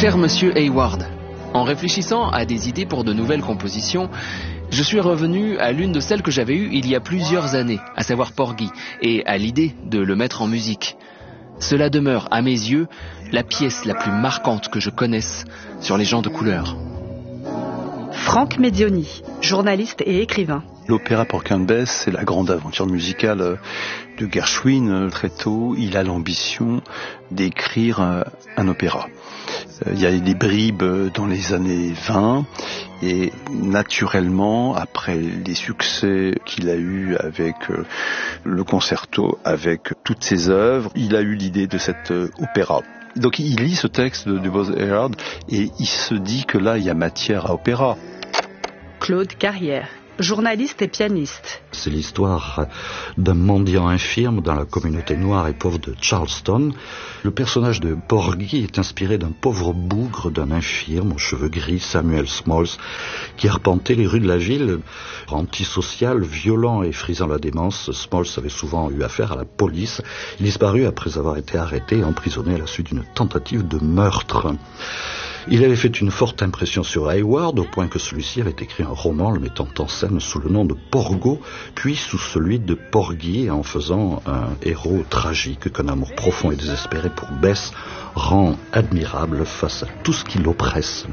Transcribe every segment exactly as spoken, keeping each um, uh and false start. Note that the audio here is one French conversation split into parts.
Cher monsieur Hayward, en réfléchissant à des idées pour de nouvelles compositions, je suis revenu à l'une de celles que j'avais eues il y a plusieurs années, à savoir Porgy, et à l'idée de le mettre en musique. Cela demeure, à mes yeux, la pièce la plus marquante que je connaisse sur les gens de couleur. Franck Medioni, journaliste et écrivain. L'opéra Porgy and Bess, c'est la grande aventure musicale de Gershwin. Très tôt, il a l'ambition d'écrire un opéra. Il y a des bribes dans les années vingt et naturellement, après les succès qu'il a eus avec le concerto, avec toutes ses œuvres, il a eu l'idée de cet opéra. Donc il lit ce texte de Buzz Hayward et il se dit que là, il y a matière à opéra. Claude Carrière, journaliste et pianiste. C'est l'histoire d'un mendiant infirme dans la communauté noire et pauvre de Charleston. Le personnage de Porgy est inspiré d'un pauvre bougre, d'un infirme aux cheveux gris, Samuel Smalls, qui arpentait les rues de la ville. Antisocial, violent et frisant la démence, Smalls avait souvent eu affaire à la police. Il disparut après avoir été arrêté et emprisonné à la suite d'une tentative de meurtre. Il avait fait une forte impression sur Hayward, au point que celui-ci avait écrit un roman le mettant en scène sous le nom de Porgo, puis sous celui de Porgy, en faisant un héros tragique qu'un amour profond et désespéré pour Bess rend admirable face à tout ce qui l'oppresse.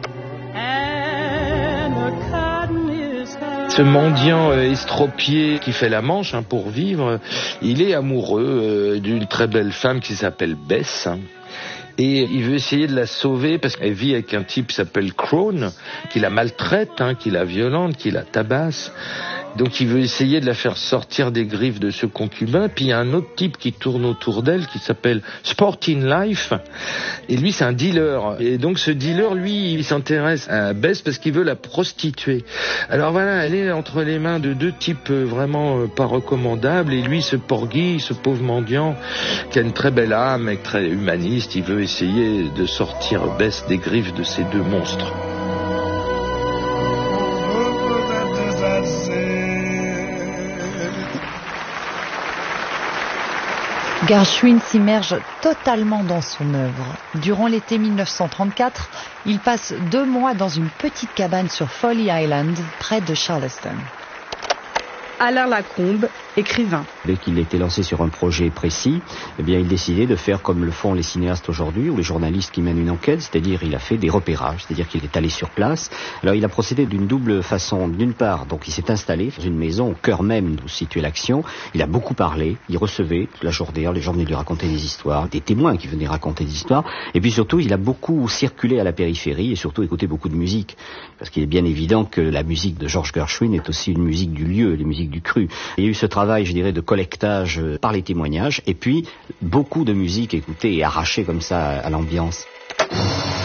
Ce mendiant euh, estropié qui fait la manche hein, pour vivre, il est amoureux euh, d'une très belle femme qui s'appelle Bess. Hein. Et il veut essayer de la sauver parce qu'elle vit avec un type qui s'appelle Crone, qui la maltraite, hein, qui la violente, qui la tabasse. Donc il veut essayer de la faire sortir des griffes de ce concubin. Puis il y a un autre type qui tourne autour d'elle qui s'appelle Sporting Life. Et lui c'est un dealer. Et donc ce dealer, lui, il s'intéresse à Bess parce qu'il veut la prostituer. Alors voilà, elle est entre les mains de deux types vraiment pas recommandables. Et lui, ce Porgy, ce pauvre mendiant, qui a une très belle âme et très humaniste, il veut essayer de sortir Bess des griffes de ces deux monstres. Gershwin s'immerge totalement dans son œuvre. Durant l'été mille neuf cent trente-quatre, il passe deux mois dans une petite cabane sur Folly Island, près de Charleston. Alain Lacombe, écrivain. Dès qu'il était lancé sur un projet précis, eh bien, il décidait de faire comme le font les cinéastes aujourd'hui ou les journalistes qui mènent une enquête, c'est-à-dire il a fait des repérages, c'est-à-dire qu'il est allé sur place. Alors il a procédé d'une double façon. D'une part, donc il s'est installé dans une maison au cœur même d'où se situait l'action. Il a beaucoup parlé, il recevait toute la journée, les gens venaient lui raconter des histoires, des témoins qui venaient raconter des histoires. Et puis surtout, il a beaucoup circulé à la périphérie et surtout écouté beaucoup de musique. Parce qu'il est bien évident que la musique de George Gershwin est aussi une musique du lieu, les musiques du cru. Il y a eu ce travail, je dirais, de collectage par les témoignages et puis beaucoup de musique écoutée et arrachée comme ça à l'ambiance.